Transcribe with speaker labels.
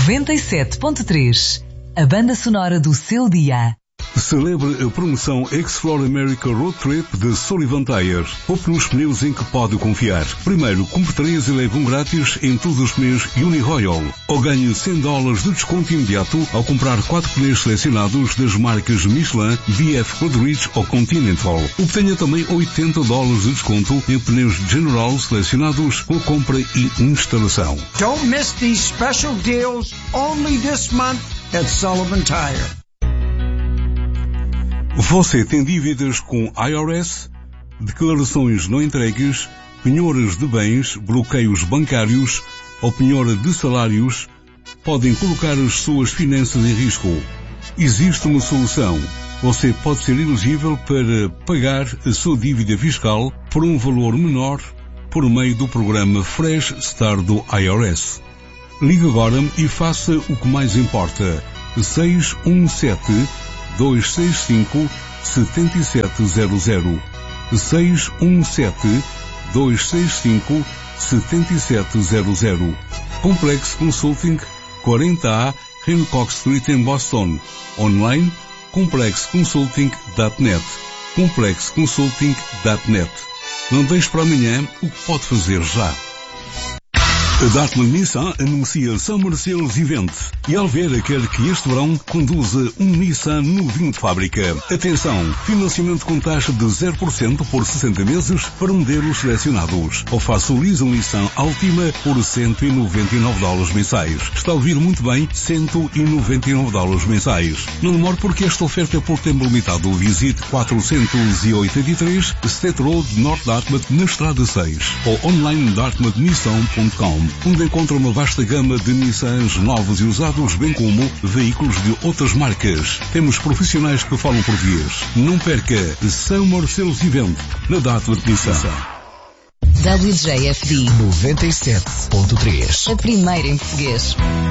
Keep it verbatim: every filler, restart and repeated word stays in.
Speaker 1: noventa e sete ponto três. A banda sonora do seu dia.
Speaker 2: Celebre a promoção Explore America Road Trip de Sullivan Tires. Poupe nos pneus em que pode confiar. Primeiro, compre três e leve um grátis em todos os pneus Uni-Royal. Ou ganhe cem dólares de desconto imediato ao comprar quatro pneus selecionados das marcas Michelin, B F Goodrich ou Continental. Obtenha também oitenta dólares de desconto em pneus General selecionados com compra e instalação.
Speaker 3: Don't miss these special deals only this month at Sullivan Tire.
Speaker 2: Você tem dívidas com I R S? Declarações não entregues, penhoras de bens, bloqueios bancários ou penhora de salários podem colocar as suas finanças em risco. Existe uma solução. Você pode ser elegível para pagar a sua dívida fiscal por um valor menor por meio do programa Fresh Start do I R S. Ligue agora e faça o que mais importa. seis um sete, dois seis cinco, sete sete zero zero. seis um sete, dois seis cinco, sete sete zero zero. Complex Consulting, quarenta A, Hancock Street em Boston. Online, complex consulting ponto net. complex consulting ponto net. Não deixe para amanhã o que pode fazer já. A Dartmouth Nissan anuncia Summer Sales Event e a Alvera quer que este verão conduza um Nissan novinho de fábrica. Atenção, financiamento com taxa de zero por cento por sessenta meses para modelos selecionados. Ou faça o lease um Nissan Altima por cento e noventa e nove dólares mensais. Está a ouvir muito bem, cento e noventa e nove dólares mensais. Não demore porque esta oferta é por tempo limitado. Visite quatrocentos e oitenta e três State Road, North Dartmouth, na Estrada seis. Ou online dartmouth nissan ponto com. Onde encontra uma vasta gama de Nissans novos e usados, bem como veículos de outras marcas. Temos profissionais que falam português. Não perca Summer Sales Event na Dartmouth Nissan.
Speaker 1: W J F D
Speaker 4: noventa e sete ponto três.
Speaker 1: A primeira em português.